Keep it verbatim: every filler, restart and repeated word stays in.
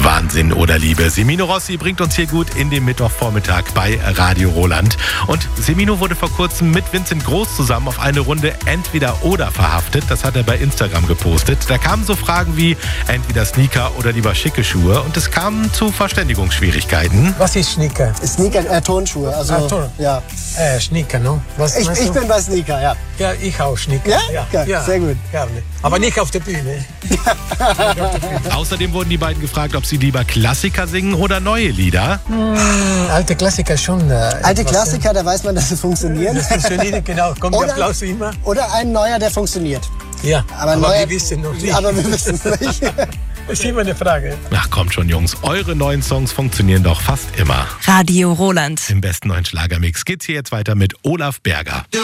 Wahnsinn oder Liebe. Semino Rossi bringt uns hier gut in den Mittwochvormittag bei Radio Roland. Und Semino wurde vor kurzem mit Vincent Groß zusammen auf eine Runde Entweder-Oder verhaftet. Das hat er bei Instagram gepostet. Da kamen so Fragen wie entweder Sneaker oder lieber schicke Schuhe. Und es kam zu Verständigungsschwierigkeiten. Was ist Sneaker? Sneaker, äh, Turnschuhe. Also, Ah, Turn. ja. Äh, Sneaker, no? Was Ich, meinst ich du? bin bei Sneaker, ja. Ja, ich auch Sneaker. Ja? Ja, sehr gut. Gerne. Aber nicht auf der Bühne. Außerdem wurden die beiden gefragt, ob sie lieber Klassiker singen oder neue Lieder. Hm, alte Klassiker schon. Äh, Alte etwas, Klassiker, da weiß man, dass sie funktionieren. Das funktioniert, genau. Kommt der Oder- Applaus wie immer. Oder ein neuer, der funktioniert. Ja, Aber, aber, neuer, wir wissen noch nicht. Aber wir wissen es nicht. Das ist immer eine Frage. Ach kommt schon, Jungs. Eure neuen Songs funktionieren doch fast immer. Radio Roland. Im besten neuen Schlagermix geht's hier jetzt weiter mit Olaf Berger.